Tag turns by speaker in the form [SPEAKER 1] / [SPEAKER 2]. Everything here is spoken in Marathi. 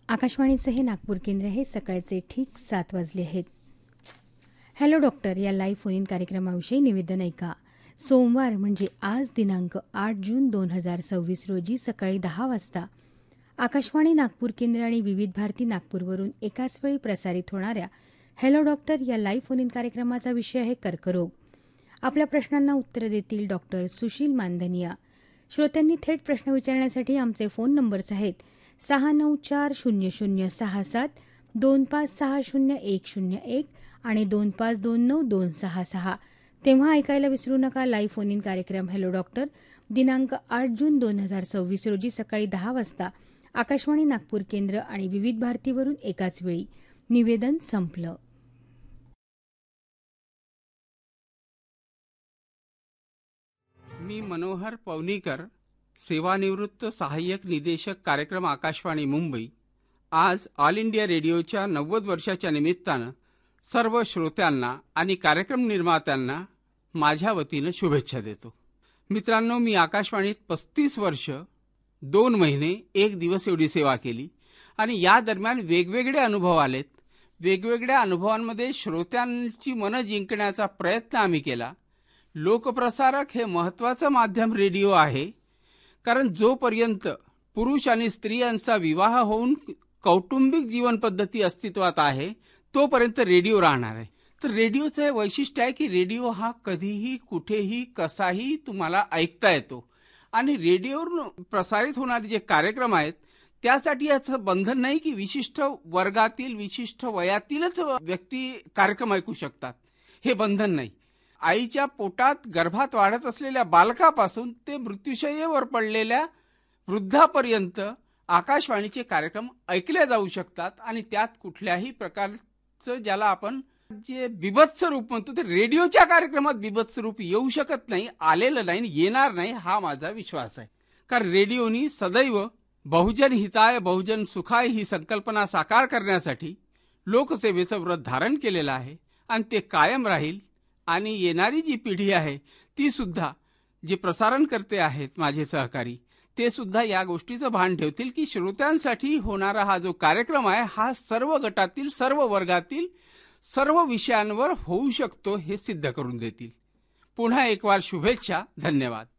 [SPEAKER 1] आकाशवाणीचं हे नागपूर केंद्र आहे. सकाळचे ठीक 7 वाजले आहेत. हॅलो डॉक्टर या लाईव्ह फोन इन कार्यक्रमाविषयी निवेदन ऐका. सोमवार म्हणजे आज दिनांक 8 जून 2026 रोजी सकाळी 10 वाजता आकाशवाणी नागपूर केंद्र आणि विविध भारती नागपूरवरून एकाच वेळी प्रसारित होणाऱ्या हॅलो डॉक्टर या लाईव्ह फोन इन कार्यक्रमाचा विषय आहे कर्करोग. आपल्या प्रश्नांना उत्तर देतील डॉक्टर सुशील मानधनिया. श्रोत्यांनी थेट प्रश्न विचारण्यासाठी आमचे फोन नंबर्स आहेत 6940067 25600101 आणि 25292266. तेव्हा ऐकायला विसरू नका लाईव्ह फोन इन कार्यक्रम हॅलो डॉक्टर दिनांक 8 जून 2026 रोजी सकाळी 10 वाजता आकाशवाणी नागपूर केंद्र आणि विविध भारतीवरून एकाच वेळी. निवेदन संपलं.
[SPEAKER 2] मी मनोहर पवनीकर, सेवानिवृत्त सहाय्यक निदेशक कार्यक्रम आकाशवाणी मुंबई. आज ऑल इंडिया रेडिओच्या 90 वर्षाच्या निमित्तानं सर्व श्रोत्यांना आणि कार्यक्रम निर्मात्यांना माझ्या वतीनं शुभेच्छा देतो. मित्रांनो, मी आकाशवाणीत 35 वर्ष 2 महिने 1 दिवस एवढी सेवा केली आणि या दरम्यान वेगवेगळे अनुभव आलेत. वेगवेगळ्या अनुभवांमध्ये श्रोत्यांची मनं जिंकण्याचा प्रयत्न आम्ही केला. लोकप्रसारक हे महत्त्वाचं माध्यम रेडिओ आहे, कारण जोपर्यंत पुरुष आणि स्त्रियांचा विवाह होऊन कौटुंबिक जीवनपद्धती अस्तित्वात आहे तोपर्यंत रेडिओ राहणार आहे. तर रेडिओचं हे वैशिष्ट्य आहे की रेडिओ हा कधीही कुठेही कसाही तुम्हाला ऐकता येतो आणि रेडिओवर प्रसारित होणारे जे कार्यक्रम आहेत त्यासाठी याचं बंधन नाही की विशिष्ट वर्गातील विशिष्ट वयातीलच व्यक्ती कार्यक्रम ऐकू शकतात. हे बंधन नाही. आईच्या पोटात गर्भात वाढत असलेल्या बालकापासून ते मृत्यूशय्येवर पडलेल्या वृद्धापर्यंत आकाशवाणीचे कार्यक्रम ऐकले जाऊ शकतात आणि त्यात कुठल्याही प्रकारचं ज्याला आपण जे बिभत्स रूप म्हणतो ते रेडिओच्या कार्यक्रमात बिभत्स रूप येऊ शकत नाही, आलेलं नाही, येणार नाही हा माझा विश्वास आहे. कारण रेडिओनी सदैव बहुजन हिताय बहुजन सुखाय ही संकल्पना साकार करण्यासाठी लोकसेवेचं व्रत धारण केलेलं आहे आणि ते कायम राहील. आणि येणारी जी पिढी आहे ती सुद्धा जे प्रसारण करते आहेत माझे सहकारी ते सुद्धा या गोष्टीचं भान ठेवतील की श्रोत्यांसाठी होणारा हा जो कार्यक्रम आहे हा सर्व गटातील सर्व वर्गातील सर्व विषयांवर होऊ शकतो हे सिद्ध करून देतील. पुन्हा एक वार शुभेच्छा. धन्यवाद.